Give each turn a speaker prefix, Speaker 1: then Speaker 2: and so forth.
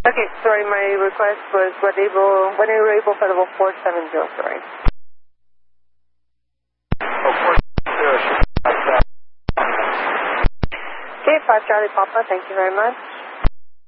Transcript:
Speaker 1: Okay, sorry, my request was when are you able for level 470, sorry. Okay, 5 Charlie Papa, thank you very much.